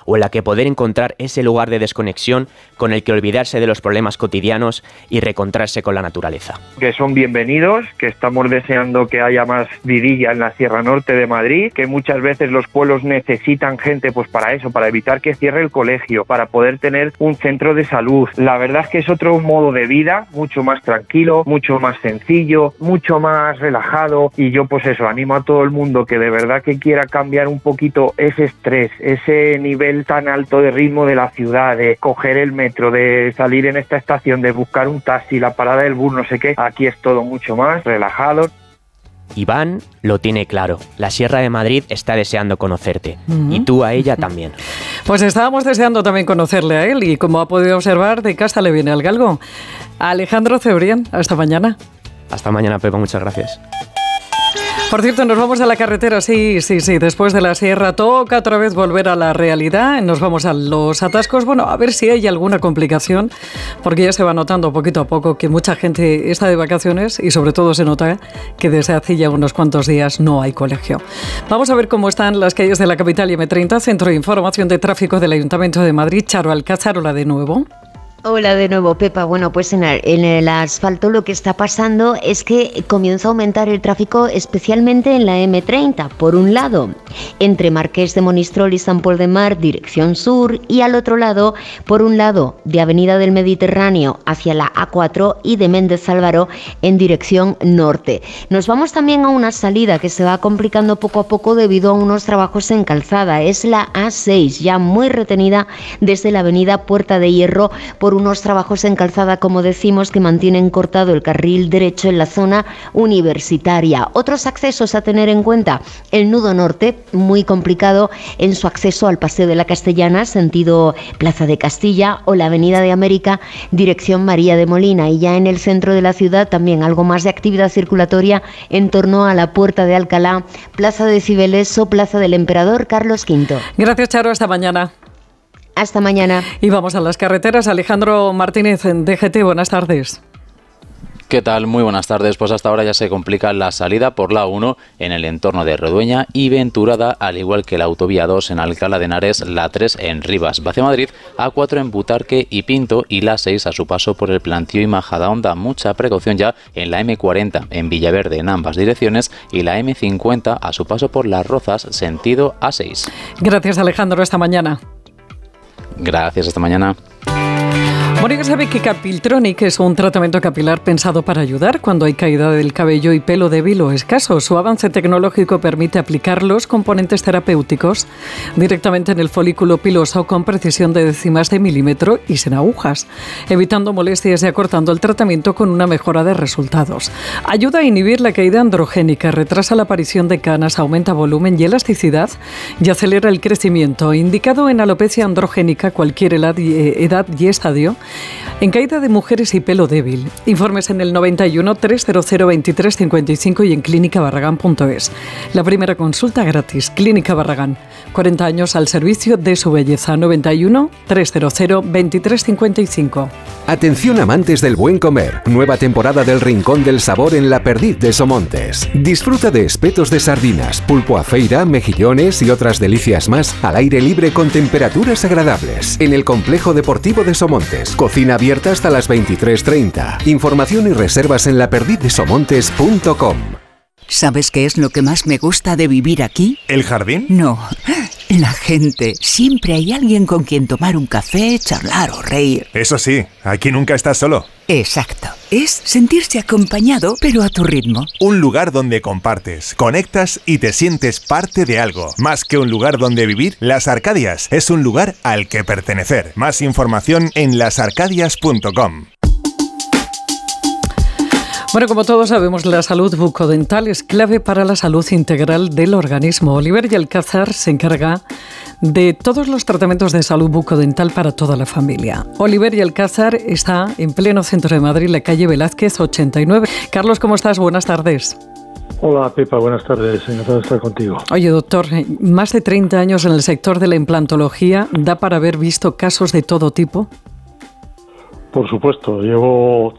o en la que poder encontrar ese lugar de desconexión con el que olvidarse de los problemas cotidianos y reencontrarse con la naturaleza. Que son bienvenidos, que estamos deseando que haya más vidilla en la Sierra Norte de Madrid, que muchas veces los pueblos necesitan gente pues para eso, para evitar que cierre el colegio, para poder tener un centro de salud. La verdad es que es otro modo de vida, mucho más tranquilo, mucho más sencillo, mucho más relajado, y yo pues eso, animo a todo el mundo que de verdad que quiera cambiar un poquito ese estrés, ese nivel tan alto de ritmo de la ciudad, de coger el metro, de salir en esta estación, de buscar un taxi, la parada del bus, no sé qué. Aquí es todo mucho más relajado. Iván lo tiene claro, la Sierra de Madrid está deseando conocerte, y tú a ella también. Pues estábamos deseando también conocerle a él, y como ha podido observar, de casa le viene al galgo. Alejandro Cebrián, hasta mañana. Hasta mañana, Pepa, muchas gracias. Por cierto, nos vamos a la carretera, sí, después de la sierra toca otra vez volver a la realidad, nos vamos a los atascos, bueno, a ver si hay alguna complicación, porque ya se va notando poquito a poco que mucha gente está de vacaciones y sobre todo se nota que desde hace ya unos cuantos días no hay colegio. Vamos a ver cómo están las calles de la capital y M30, Centro de Información de Tráfico del Ayuntamiento de Madrid. Charo Alcázar, hola de nuevo. Hola de nuevo, Pepa. Bueno, pues en el asfalto lo que está pasando es que comienza a aumentar el tráfico, especialmente en la M30. Por un lado, entre Marqués de Monistrol y San Pol de Mar, dirección sur, y al otro lado, por un lado, de Avenida del Mediterráneo hacia la A4 y de Méndez Álvaro en dirección norte. Nos vamos también a una salida que se va complicando poco a poco debido a unos trabajos en calzada. Es la A6, ya muy retenida desde la Avenida Puerta de Hierro por unos trabajos en calzada, como decimos, que mantienen cortado el carril derecho en la zona universitaria. Otros accesos a tener en cuenta: el nudo norte, muy complicado en su acceso al Paseo de la Castellana, sentido Plaza de Castilla, o la Avenida de América, dirección María de Molina. Y ya en el centro de la ciudad también algo más de actividad circulatoria en torno a la Puerta de Alcalá, Plaza de Cibeles o Plaza del Emperador Carlos V. Gracias, Charo, hasta mañana. Hasta mañana. Y vamos a las carreteras. Alejandro Martínez, en DGT, buenas tardes. ¿Qué tal? Muy buenas tardes. Pues hasta ahora ya se complica la salida por la 1 en el entorno de Redueña y Venturada, al igual que la autovía 2 en Alcalá de Henares, la 3 en Rivas, hacia Madrid, A4 en Butarque y Pinto, y la 6 a su paso por el Plantío y Majadahonda. Mucha precaución ya en la M40 en Villaverde en ambas direcciones, y la M50 a su paso por Las Rozas, sentido A6. Gracias, Alejandro. Hasta mañana. Gracias, hasta mañana. Bueno, ya sabe que Capiltronic es un tratamiento capilar pensado para ayudar cuando hay caída del cabello y pelo débil o escaso. Su avance tecnológico permite aplicar los componentes terapéuticos directamente en el folículo piloso con precisión de décimas de milímetro y sin agujas, evitando molestias y acortando el tratamiento con una mejora de resultados. Ayuda a inhibir la caída androgénica, retrasa la aparición de canas, aumenta volumen y elasticidad y acelera el crecimiento. Indicado en alopecia androgénica, cualquier edad y estadio, en caída de mujeres y pelo débil. Informes en el 91 300 23 55 y en clínicabarragán.es. La primera consulta gratis. Clínica Barragán. 40 años al servicio de su belleza. 91 300 23 55. Atención amantes del buen comer. Nueva temporada del Rincón del Sabor en La Perdiz de Somontes. Disfruta de espetos de sardinas, pulpo a feira, mejillones y otras delicias más al aire libre con temperaturas agradables. En el Complejo Deportivo de Somontes. Cocina abierta hasta las 23:30. Información y reservas en laperdizdesomontes.com. ¿Sabes qué es lo que más me gusta de vivir aquí? ¿El jardín? No, la gente. Siempre hay alguien con quien tomar un café, charlar o reír. Eso sí, aquí nunca estás solo. Exacto. Es sentirse acompañado, pero a tu ritmo. Un lugar donde compartes, conectas y te sientes parte de algo. Más que un lugar donde vivir, Las Arcadias es un lugar al que pertenecer. Más información en lasarcadias.com. Bueno, como todos sabemos, la salud bucodental es clave para la salud integral del organismo. Oliver y Alcázar se encarga de todos los tratamientos de salud bucodental para toda la familia. Oliver y Alcázar está en pleno centro de Madrid, la calle Velázquez 89. Carlos, ¿cómo estás? Buenas tardes. Hola, Pepa, buenas tardes. Encantado de estar contigo. Oye, doctor, más de 30 años en el sector de la implantología, ¿da para haber visto casos de todo tipo? Por supuesto, llevo